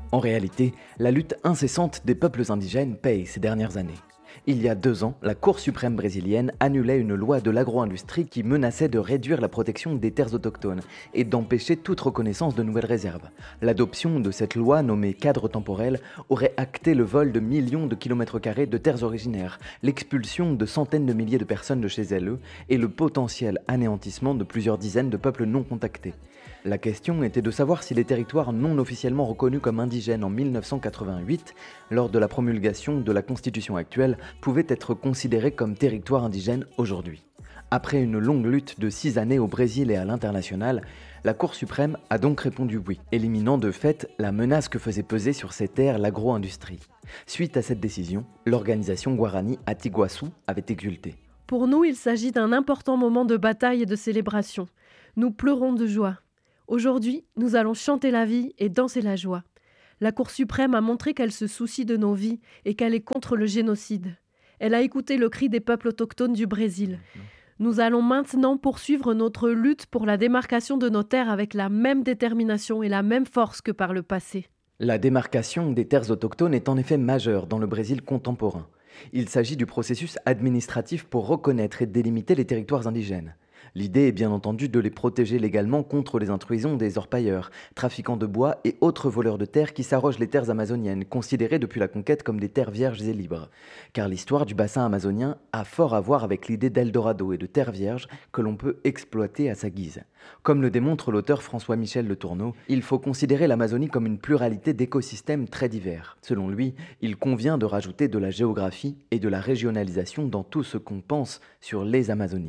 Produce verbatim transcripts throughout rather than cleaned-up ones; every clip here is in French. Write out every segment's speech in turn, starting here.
En réalité, la lutte incessante des peuples indigènes paye ces dernières années. Il y a deux ans, la Cour suprême brésilienne annulait une loi de l'agro-industrie qui menaçait de réduire la protection des terres autochtones et d'empêcher toute reconnaissance de nouvelles réserves. L'adoption de cette loi nommée cadre temporel aurait acté le vol de millions de kilomètres carrés de terres originaires, l'expulsion de centaines de milliers de personnes de chez elles et le potentiel anéantissement de plusieurs dizaines de peuples non contactés. La question était de savoir si les territoires non officiellement reconnus comme indigènes en mille neuf cent quatre-vingt-huit, lors de la promulgation de la Constitution actuelle, pouvaient être considérés comme territoires indigènes aujourd'hui. Après une longue lutte de six années au Brésil et à l'international, la Cour suprême a donc répondu oui, éliminant de fait la menace que faisait peser sur ces terres l'agro-industrie. Suite à cette décision, l'organisation Guarani Atiguaçu avait exulté. Pour nous, il s'agit d'un important moment de bataille et de célébration. Nous pleurons de joie. Aujourd'hui, nous allons chanter la vie et danser la joie. La Cour suprême a montré qu'elle se soucie de nos vies et qu'elle est contre le génocide. Elle a écouté le cri des peuples autochtones du Brésil. Nous allons maintenant poursuivre notre lutte pour la démarcation de nos terres avec la même détermination et la même force que par le passé. La démarcation des terres autochtones est en effet majeure dans le Brésil contemporain. Il s'agit du processus administratif pour reconnaître et délimiter les territoires indigènes. L'idée est bien entendu de les protéger légalement contre les intrusions des orpailleurs, trafiquants de bois et autres voleurs de terre qui s'arrogent les terres amazoniennes, considérées depuis la conquête comme des terres vierges et libres. Car l'histoire du bassin amazonien a fort à voir avec l'idée d'Eldorado et de terre vierge que l'on peut exploiter à sa guise. Comme le démontre l'auteur François-Michel Le Tourneau, il faut considérer l'Amazonie comme une pluralité d'écosystèmes très divers. Selon lui, il convient de rajouter de la géographie et de la régionalisation dans tout ce qu'on pense sur les Amazonies.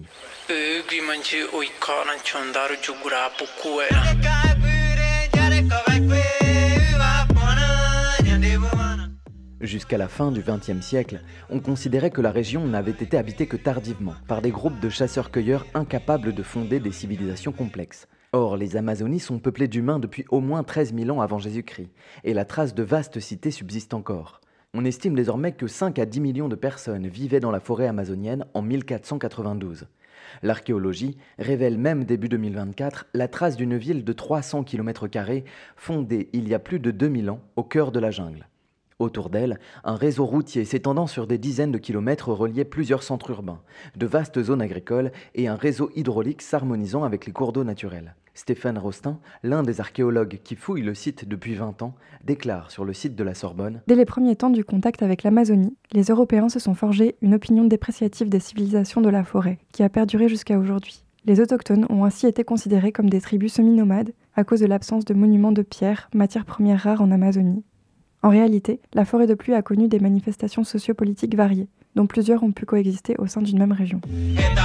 Jusqu'à la fin du vingtième siècle, on considérait que la région n'avait été habitée que tardivement, par des groupes de chasseurs-cueilleurs incapables de fonder des civilisations complexes. Or, les Amazonies sont peuplées d'humains depuis au moins treize mille ans avant Jésus-Christ, et la trace de vastes cités subsiste encore. On estime désormais que cinq à dix millions de personnes vivaient dans la forêt amazonienne en mille quatre cent quatre-vingt-douze. L'archéologie révèle même début deux mille vingt-quatre la trace d'une ville de trois cents kilomètres carrés fondée il y a plus de deux mille ans au cœur de la jungle. Autour d'elle, un réseau routier s'étendant sur des dizaines de kilomètres reliait plusieurs centres urbains, de vastes zones agricoles et un réseau hydraulique s'harmonisant avec les cours d'eau naturels. Stéphane Rostin, l'un des archéologues qui fouille le site depuis vingt ans, déclare sur le site de la Sorbonne: Dès les premiers temps du contact avec l'Amazonie, les Européens se sont forgés une opinion dépréciative des civilisations de la forêt, qui a perduré jusqu'à aujourd'hui. Les autochtones ont ainsi été considérés comme des tribus semi-nomades à cause de l'absence de monuments de pierre, matière première rare en Amazonie. En réalité, la forêt de pluie a connu des manifestations sociopolitiques variées, dont plusieurs ont pu coexister au sein d'une même région.